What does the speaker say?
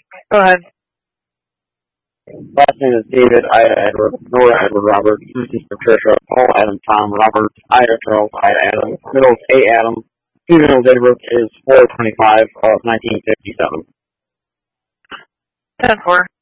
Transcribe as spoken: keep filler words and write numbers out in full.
Go ahead. Last name is David, Ida Edward, Nora Edward Robert, Susan Patricia, Paul Adam Tom Robert, Ida Charles, Ida Adam, middle is A Adam, female date of birth is four twenty-five of nineteen fifty-seven. ten four.